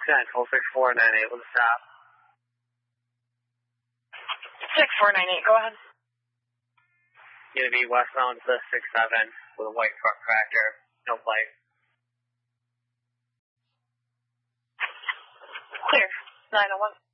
Central 6498 with a stop. 6498, go ahead. Going to be westbound to the 67 with a white truck tractor, no plate. Clear, 901.